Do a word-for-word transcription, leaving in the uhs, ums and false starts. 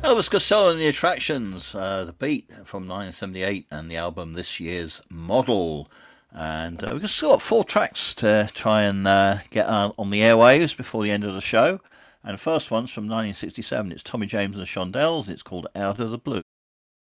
Elvis Costello and the Attractions, uh, The Beat from nineteen seventy-eight, and the album This Year's Model. And uh, we've just got four tracks to try and uh, get uh, on the airwaves before the end of the show. And the first one's from nineteen sixty-seven. It's Tommy James and the Shondells. It's called Out of the Blue.